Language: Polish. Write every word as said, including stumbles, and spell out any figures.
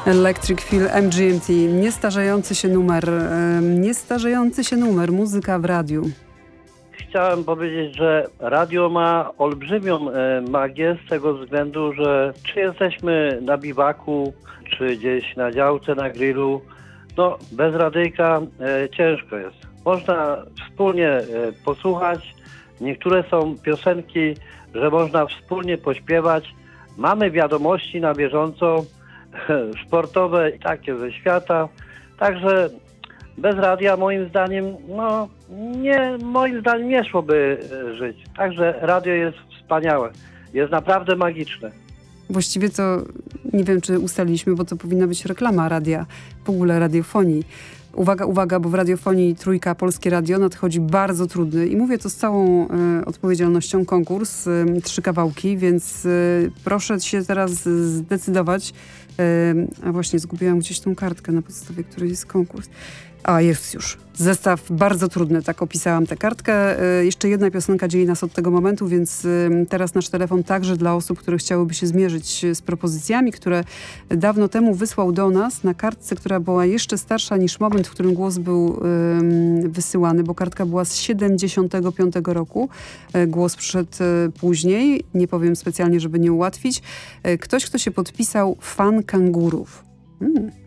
Electric Feel M G M T. Niestarzejący się numer. Niestarzejący się numer. Muzyka w radiu. Chciałem powiedzieć, że radio ma olbrzymią e, magię z tego względu, że czy jesteśmy na biwaku, czy gdzieś na działce, na grillu, no bez radyjka e, ciężko jest. Można wspólnie e, posłuchać. Niektóre są piosenki, że można wspólnie pośpiewać. Mamy wiadomości na bieżąco, sportowe i takie ze świata. Także bez radia moim zdaniem, no nie, moim zdaniem nie szłoby żyć. Także radio jest wspaniałe. Jest naprawdę magiczne. Właściwie to nie wiem, czy ustaliliśmy, bo to powinna być reklama radia, w ogóle radiofonii. Uwaga, uwaga, bo w radiofonii Trójka Polskie Radio nadchodzi bardzo trudny i mówię to z całą y, odpowiedzialnością konkurs, y, trzy kawałki, więc y, proszę się teraz zdecydować. Y, a właśnie zgubiłam gdzieś tą kartkę, na podstawie której jest konkurs. A, jest już. Zestaw bardzo trudny, tak opisałam tę kartkę. Y, jeszcze jedna piosenka dzieli nas od tego momentu, więc y, teraz nasz telefon także dla osób, które chciałyby się zmierzyć z propozycjami, które dawno temu wysłał do nas na kartce, która była jeszcze starsza niż moment, w którym głos był y, wysyłany, bo kartka była z siedemdziesiątego piątego roku. Y, głos przyszedł y, później, nie powiem specjalnie, żeby nie ułatwić. Y, ktoś, kto się podpisał fan kangurów. Hmm.